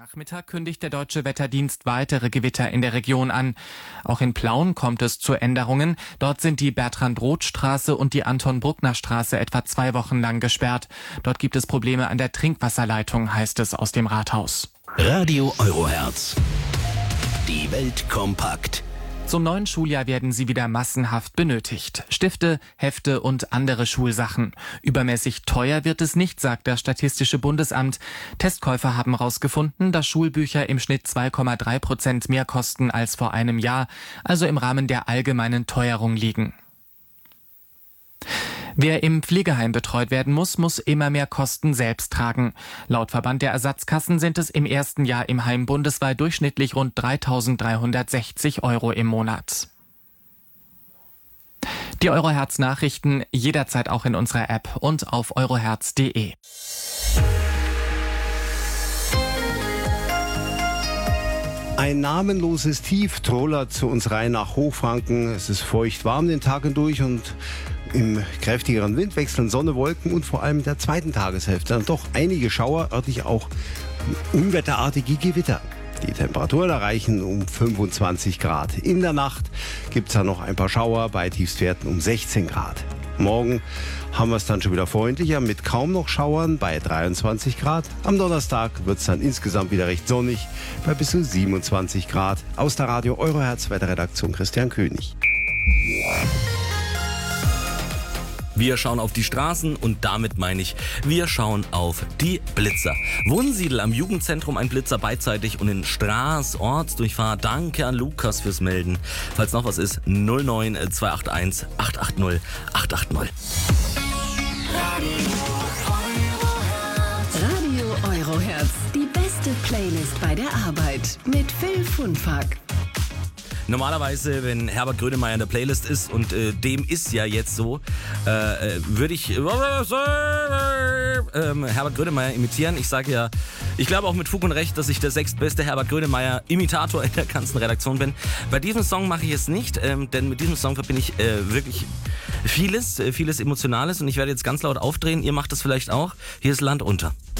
Nachmittag kündigt der Deutsche Wetterdienst weitere Gewitter in der Region an. Auch in Plauen kommt es zu Änderungen. Dort sind die Bertrand-Roth-Straße und die Anton-Bruckner-Straße etwa 2 Wochen lang gesperrt. Dort gibt es Probleme an der Trinkwasserleitung, heißt es aus dem Rathaus. Radio Eurohertz. Die Welt kompakt. Zum neuen Schuljahr werden sie wieder massenhaft benötigt. Stifte, Hefte und andere Schulsachen. Übermäßig teuer wird es nicht, sagt das Statistische Bundesamt. Testkäufer haben herausgefunden, dass Schulbücher im Schnitt 2,3% mehr kosten als vor einem Jahr, also im Rahmen der allgemeinen Teuerung liegen. Wer im Pflegeheim betreut werden muss, muss immer mehr Kosten selbst tragen. Laut Verband der Ersatzkassen sind es im ersten Jahr im Heim bundesweit durchschnittlich rund 3.360 € im Monat. Die Eurohertz-Nachrichten jederzeit auch in unserer App und auf eurohertz.de. Ein namenloses Tief trollert zu uns rein nach Hochfranken. Es ist feucht warm den Tag hindurch und im kräftigeren Wind wechseln Sonne, Wolken und vor allem in der zweiten Tageshälfte dann doch einige Schauer, örtlich auch unwetterartige Gewitter. Die Temperaturen erreichen um 25 Grad. In der Nacht gibt es dann noch ein paar Schauer bei Tiefstwerten um 16 Grad. Morgen haben wir es dann schon wieder freundlicher mit kaum noch Schauern bei 23 Grad. Am Donnerstag wird es dann insgesamt wieder recht sonnig bei bis zu 27 Grad. Aus der Radio Eurohertz Wetterredaktion Christian König. Wir schauen auf die Straßen und damit meine ich, wir schauen auf die Blitzer. Wohnsiedel am Jugendzentrum ein Blitzer beidseitig und in Straß, Ortsdurchfahrt. Danke an Lukas fürs Melden. Falls noch was ist, 09 281 880 880. Radio Eurohertz, die beste Playlist bei der Arbeit mit Phil Funfack. Normalerweise, wenn Herbert Grönemeyer in der Playlist ist und dem ist ja jetzt so, würde ich Herbert Grönemeyer imitieren. Ich sage ja, ich glaube auch mit Fug und Recht, dass ich der 6. beste Herbert Grönemeyer Imitator in der ganzen Redaktion bin. Bei diesem Song mache ich es nicht, denn mit diesem Song verbinde ich wirklich vieles Emotionales und ich werde jetzt ganz laut aufdrehen. Ihr macht das vielleicht auch. Hier ist Land unter.